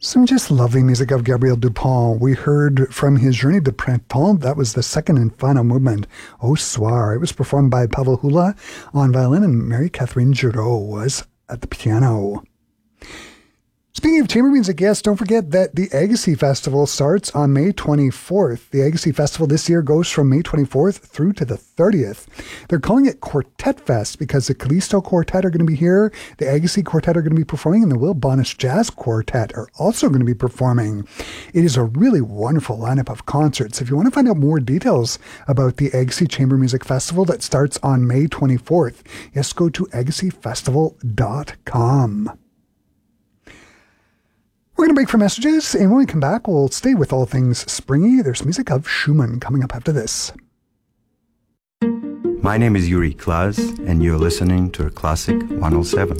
Some just lovely music of Gabriel Dupont. We heard from his Journée de Printemps. That was the second and final movement, Au Soir. It was performed by Pavel Hula on violin, and Marie-Catherine Giraud was at the piano. Speaking of chamber music, yes, don't forget that the Agassiz Festival starts on May 24th. The Agassiz Festival this year goes from May 24th through to the 30th. They're calling it Quartet Fest because the Callisto Quartet are going to be here, the Agassiz Quartet are going to be performing, and the Will Bonnish Jazz Quartet are also going to be performing. It is a really wonderful lineup of concerts. If you want to find out more details about the Agassiz Chamber Music Festival that starts on May 24th, just go to agassizfestival.com. We're going to break for messages, and when we come back, we'll stay with all things springy. There's music of Schumann coming up after this. My name is Yuri Klaas, and you're listening to Classic 107.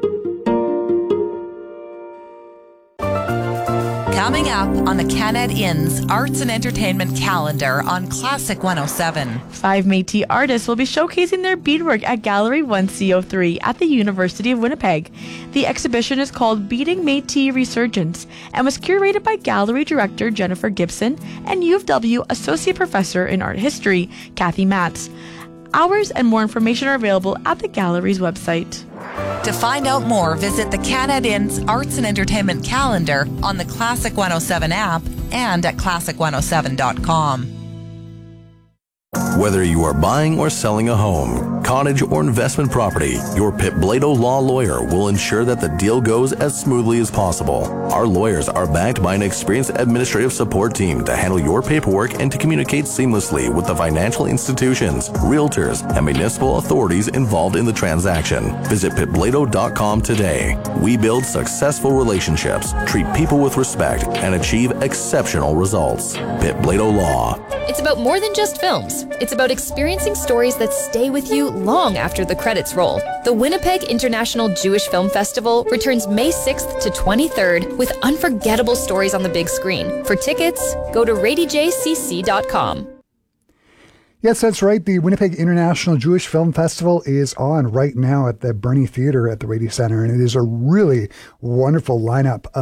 Coming up on the Canad Inn's Arts and Entertainment calendar on Classic 107. 5 Métis artists will be showcasing their beadwork at Gallery 1C03 at the University of Winnipeg. The exhibition is called Beading Métis Resurgence and was curated by Gallery Director Jennifer Gibson and U of W Associate Professor in Art History, Kathy Matz. Hours and more information are available at the Gallery's website. To find out more, visit the Canad Inn's Arts and Entertainment calendar on the Classic 107 app and at classic107.com. Whether you are buying or selling a home, cottage, or investment property, your Pitt Blado Law Lawyer will ensure that the deal goes as smoothly as possible. Our lawyers are backed by an experienced administrative support team to handle your paperwork and to communicate seamlessly with the financial institutions, realtors, and municipal authorities involved in the transaction. Visit pittblado.com today. We build successful relationships, treat people with respect, and achieve exceptional results. Pitt Blado Law. It's about more than just films. It's about experiencing stories that stay with you long after the credits roll. The Winnipeg International Jewish Film Festival returns May 6th to 23rd with unforgettable stories on the big screen. For tickets, go to radyjcc.com. Yes, that's right. The Winnipeg International Jewish Film Festival is on right now at the Bernie Theatre at the Rady Centre, and it is a really wonderful lineup